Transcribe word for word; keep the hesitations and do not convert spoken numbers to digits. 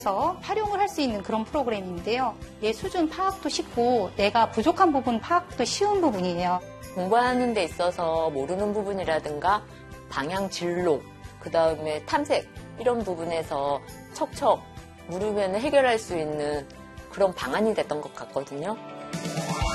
그래서 활용을 할 수 있는 그런 프로그램인데요. 내 수준 파악도 쉽고 내가 부족한 부분 파악도 쉬운 부분이에요. 공부하는 데 있어서 모르는 부분이라든가 방향 진로, 그 다음에 탐색 이런 부분에서 척척 물으면 해결할 수 있는 그런 방안이 됐던 것 같거든요.